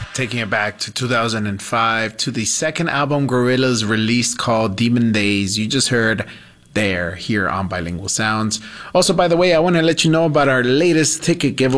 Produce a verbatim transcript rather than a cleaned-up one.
taking it back to two thousand five, to the second album Gorillaz released called Demon Days. You just heard There here on Bilingual Sounds. Also, by the way, I want to let you know about our latest ticket giveaway.